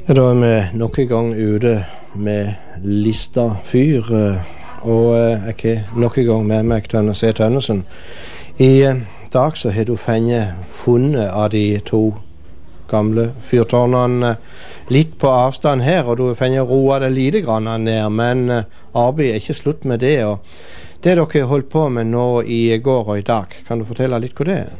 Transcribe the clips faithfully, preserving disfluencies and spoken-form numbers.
Ja, da er vi nok en gang ute med Lista fyr, og jeg er nok en gang med meg Tønne C. Tønnesen. I dag så har du funnet av de to gamle fyrtårnene litt på avstand her, og du har funnet roa det lite grann ned, men arbeidet er ikke slutt med det. Og det dere har holdt på med nå i går og i dag, kan du fortelle litt hva det er?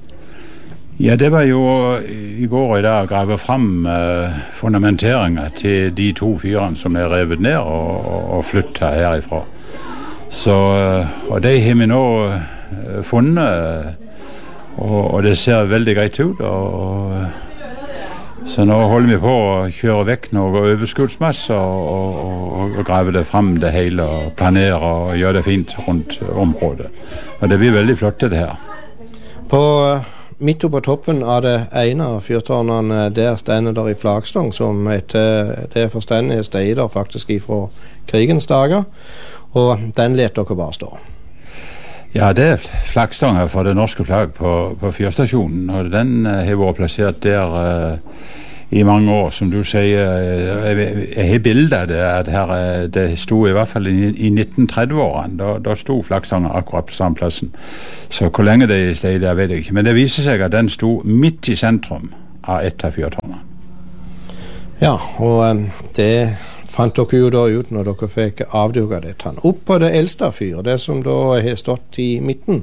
Ja, det var jo i går og i dag å grave frem uh, fundamenteringer til de to fyrene som er revet ned og, og, og flyttet herifra. Så, uh, og de har vi nå uh, funnet, og, og det ser veldig greit ut. Og, uh, så nå holder vi på å kjøre vekk noe overskuddsmasse og, og, og, og grave det frem det hele og planere og gjøre det fint rundt området. Og det blir veldig flott det her. På... Uh Midt på toppen av det ene av fyrtårnene, der stender der i flaggstang, som etter det forstendige steder faktisk ifra krigens dager, og den let dere bare stå. Ja, det er flaggstanger for det norske flagg på, på fyrstasjonen, og den har vært plassert der uh, i mange år, som du sier. Jeg, jeg har bildet av det, at her, det sto i hvert fall i, i nitten tretti-årene, da, da sto flaggstanger akkurat på samme plassen. Så hvor lenge det er i stedet, jeg vet ikke. Men det viser seg at den sto midt i sentrum av et av fyrtårnene. Ja, og um, det fant dere jo da ut når dere fikk avduket dette. Opp på det eldste fyret, det som da har stått i midten.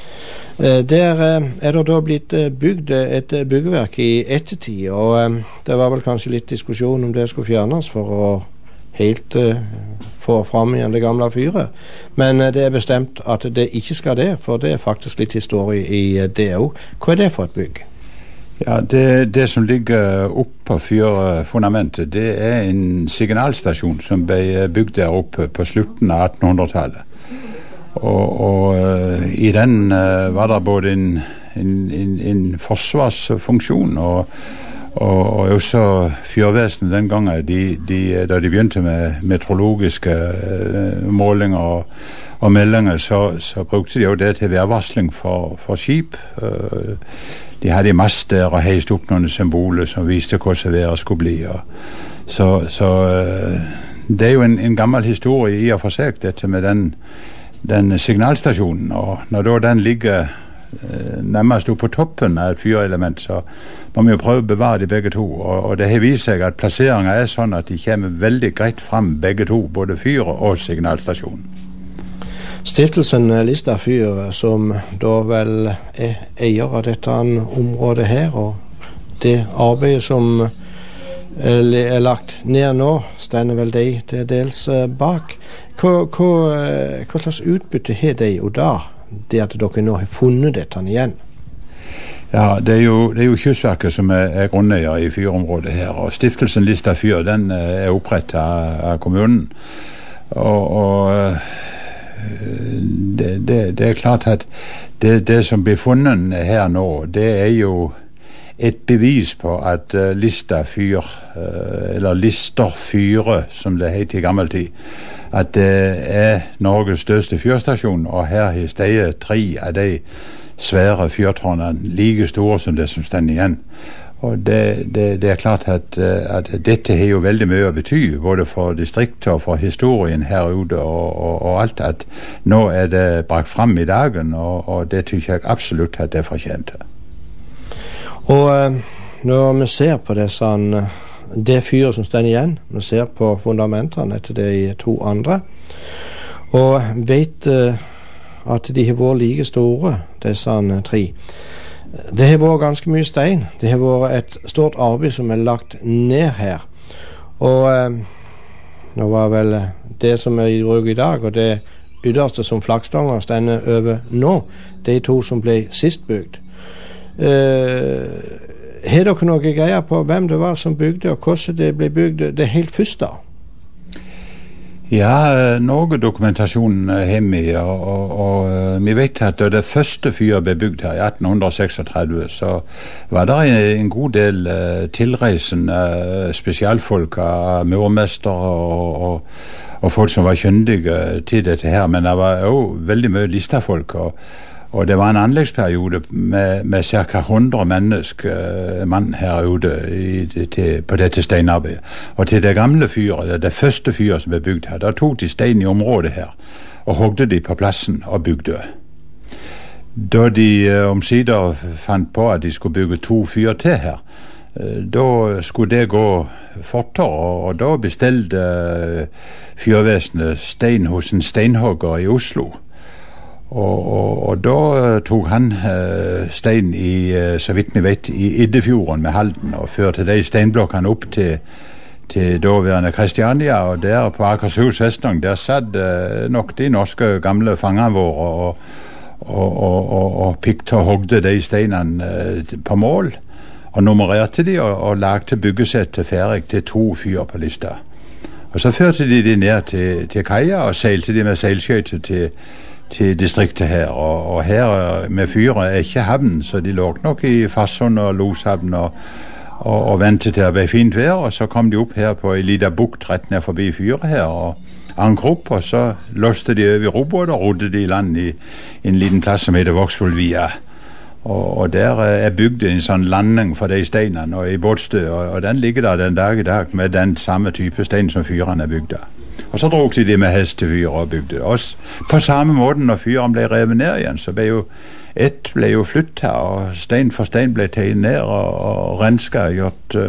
Der er det da blitt bygd et byggverk i ettertid, og det var vel kanskje litt diskusjon om det skulle fjernes for å helt uh, få fram igjen det gamle fyret. Men uh, det er bestemt at det ikke skal det, for det er faktisk litt historie i uh, det også. Hva er det for et bygg? Ja, det, det som ligger oppe på fyrfundamentet, det er en signalstasjon som ble bygd der oppe på slutten av attenhundretallet. Og, og uh, i den uh, var det både en, en, en, en forsvarsfunksjon og, og, og også fyrvesenet den gangen, de, de, da de begynte med meteorologiske uh, målinger og, og meldinger, så, så brukte de jo det til værvarsling for, for skip. Uh, de hadde master og heist opp noen symboler som viste hvordan været skulle bli. Og, så så uh, det er jo en, en gammel historie i og for seg, dette med den den signalstasjonen, og når da den ligger eh, nærmest oppe på toppen av et fyrelement, så må vi jo prøve å bevare de begge to, og, og det har vist seg at plasseringen er sånn at de kommer veldig greit frem begge to, både fyret og signalstasjonen. Stiftelsen Lista fyr, som da vel er eier av dette området her, og det arbeidet som er lagt ned nå, stender vel de til dels bak. Hva, hva, hva slags utbytte har de og da, det at dere nå har funnet dette igjen? Ja, det er jo, det er jo Kystverket som er, er grunneier i fyrområdet her, og stiftelsen Lista fyr, den er opprettet av, av kommunen. Og, og det, det, det er klart at det, det som blir funnet her nå, det er jo et bevis på at uh, Lista fyr, uh, eller Lister fyre, som det het i gammel tid, at det er Norges største fyrstasjon, og her har steget tre av de svære fyrtårnene like store som det som stender igjen. Og det, det, det er klart at, at dette har jo veldig mye å bety, både for distriktet og for historien her ute og, og, og alt, at nå er det brakt frem i dagen, og, og det tykker jeg absolutt at det er fortjent. Og eh, når vi ser på disse, det fyret som står igjen, vi ser på fundamentene etter de to andre, og vet eh, at de har vært like store, disse tre. Det har vært ganske mye stein. Det har vært et stort arbeid som er lagt ned her. Og eh, nå var vel det som er i bruk i dag, og det ytterste som flaggstanger stender over nå, de to som ble sist bygd. Uh, har dere noe greier på hvem det var som bygde, og hvordan det ble bygd det helt første? Ja, noe dokumentasjon har vi, og, og, og vi vet at da det første fyret ble bygd her i atten seksogtredve, så var det en, en god del uh, tilreisende uh, spesialfolk, uh, murmestere og, og, og folk som var kyndige til dette her, men det var også veldig mye listafolk, og Og det var en anleggsperiode med, med ca. hundre mennesker mann her ute i, til, på dette steinarbeidet. Og til det gamle fyret, det, det første fyret som ble bygd her, da tok de stein i området her og hogde de på plassen og bygde. Da de omsider fant på at de skulle bygge to fyr til her, da skulle det gå fortere, og da bestilte fyrvesenet stein hos en steinhogger i Oslo. Og, og, og da tok han stein i, så vidt vi vet, i Iddefjorden med Halden, og førte de steinblokkene opp til, til daværende Kristiania, og der på Akershus Vestland, der satt nok de norske gamle fangene våre, og og, og, og, og pikte og hogde de steinene eh, på mål, og nummererte de og, og lagte byggesettet ferdig til to fyr på lista. Og så førte de de ned til, til kaia og seilte de med seilskøyter til, til distriktet her. Og, og her med fyret er ikke havn, så de lå nok i Farsund og Loshavn og, og, og ventet til å bli fint vær, og så kom de opp her på en liten bukt rett ned forbi fyret her, og ankret opp, og så låste de over i robåt og rodde de i land i, i en liten plass som heter Vågsfullvia. Og, og der er bygd en sånn landing for de steinene og i båtstø, og, og den ligger der den dag i dag med den samme type stein som fyrene er bygd av. Og så drog de de med hest til fyret og bygde. Og på samme måte når fyrene ble revet ned igjen, så ble jo ett ble jo flyttet her, og stein for stein ble tegnet ned og, og renska, gjort